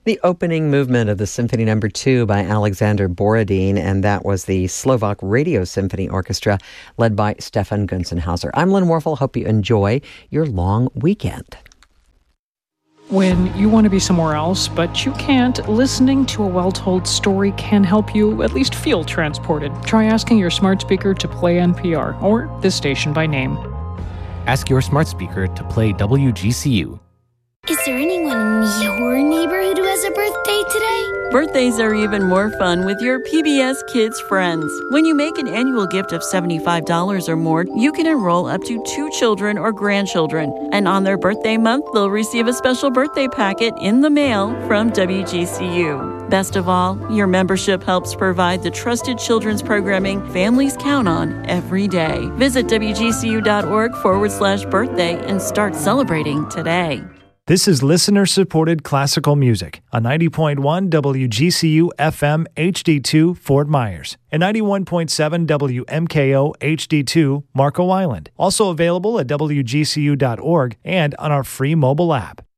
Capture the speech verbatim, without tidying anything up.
The opening movement of the Symphony Number Two by Alexander Borodin, and that was the Slovak Radio Symphony Orchestra, led by Stefan Gunzenhauser. I'm Lynn Warfel. Hope you enjoy your long weekend. When you want to be somewhere else, but you can't, listening to a well-told story can help you at least feel transported. Try asking your smart speaker to play N P R, or this station by name. Ask your smart speaker to play W G C U. Is there anyone in your neighborhood who has a birthday today? Birthdays are even more fun with your P B S Kids Friends. When you make an annual gift of seventy-five dollars or more, you can enroll up to two children or grandchildren. And on their birthday month, they'll receive a special birthday packet in the mail from W G C U. Best of all, your membership helps provide the trusted children's programming families count on every day. Visit WGCU.org forward slash birthday and start celebrating today. This is listener-supported classical music on ninety point one W G C U F M H D two Fort Myers and ninety-one point seven W M K O H D two Marco Island. Also available at W G C U dot org and on our free mobile app.